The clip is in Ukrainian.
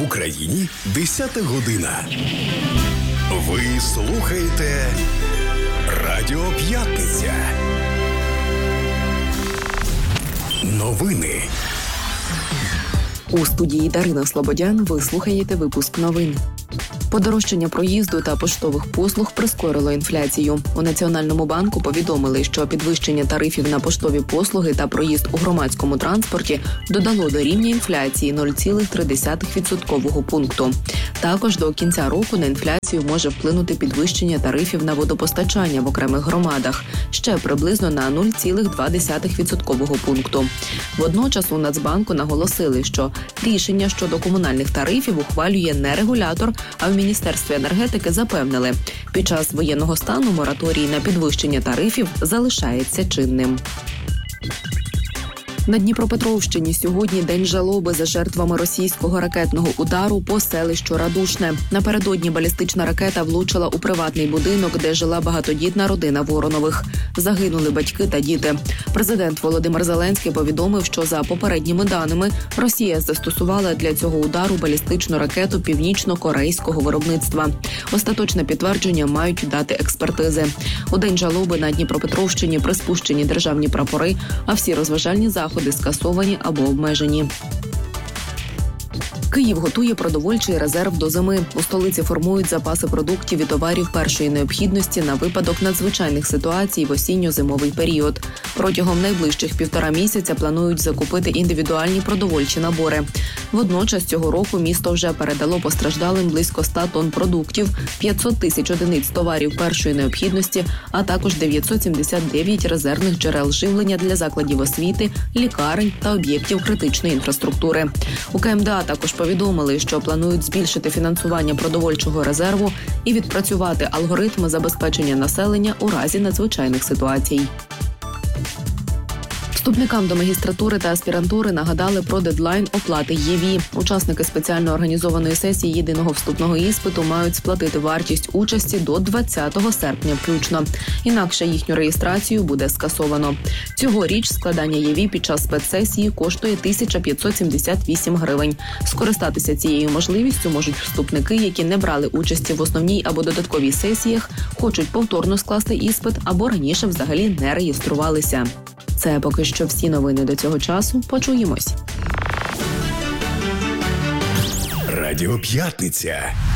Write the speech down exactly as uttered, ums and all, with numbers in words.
В Україні десята година. Ви слухаєте Радіо П'ятниця. Новини. У студії Дарина Слободян ви слухаєте випуск новин. Подорожчання проїзду та поштових послуг прискорило інфляцію. У Національному банку повідомили, що підвищення тарифів на поштові послуги та проїзд у громадському транспорті додало до рівня інфляції нуль цілих три десятих відсоткового пункту. Також до кінця року на інфляцію може вплинути підвищення тарифів на водопостачання в окремих громадах, ще приблизно на нуль цілих два десятих відсоткового пункту. Водночас у Нацбанку наголосили, що рішення щодо комунальних тарифів ухвалює не регулятор, а в Міністерстві енергетики запевнили, під час воєнного стану мораторій на підвищення тарифів залишається чинним. На Дніпропетровщині сьогодні день жалоби за жертвами російського ракетного удару по селищу Радушне. Напередодні балістична ракета влучила у приватний будинок, де жила багатодітна родина Воронових. Загинули батьки та діти. Президент Володимир Зеленський повідомив, що за попередніми даними Росія застосувала для цього удару балістичну ракету північно-корейського виробництва. Остаточне підтвердження мають дати експертизи. У день жалоби на Дніпропетровщині приспущені державні прапори, а всі розважальні заходи скасовані або обмежені. Київ готує продовольчий резерв до зими. У столиці формують запаси продуктів і товарів першої необхідності на випадок надзвичайних ситуацій в осінньо-зимовий період. Протягом найближчих півтора місяця планують закупити індивідуальні продовольчі набори. Водночас цього року місто вже передало постраждалим близько ста тонн продуктів, п'ятсот тисяч одиниць товарів першої необхідності, а також дев'ятсот сімдесят дев'ять резервних джерел живлення для закладів освіти, лікарень та об'єктів критичної інфраструктури. У КМДА також повідомили, що планують збільшити фінансування продовольчого резерву і відпрацювати алгоритми забезпечення населення у разі надзвичайних ситуацій. Вступникам до магістратури та аспірантури нагадали про дедлайн оплати ЄВІ. Учасники спеціально організованої сесії єдиного вступного іспиту мають сплатити вартість участі до двадцятого серпня включно. Інакше їхню реєстрацію буде скасовано. Цьогоріч складання ЄВІ під час спецсесії коштує тисяча п'ятсот сімдесят вісім гривень. Скористатися цією можливістю можуть вступники, які не брали участі в основній або додатковій сесіях, хочуть повторно скласти іспит або раніше взагалі не реєструвалися. Це поки що всі новини до цього часу. Почуємось. Радіо П'ятниця.